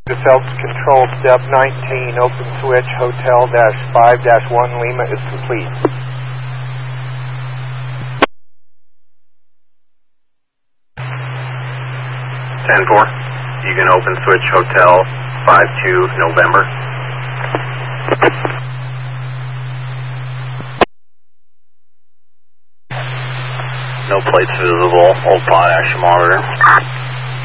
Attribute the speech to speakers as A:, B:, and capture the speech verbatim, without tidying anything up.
A: The Phelps Control Step nineteen, open switch, Hotel dash five dash one Lima is complete.
B: ten four, you can open switch Hotel five two November. No plates visible, old potash monitor.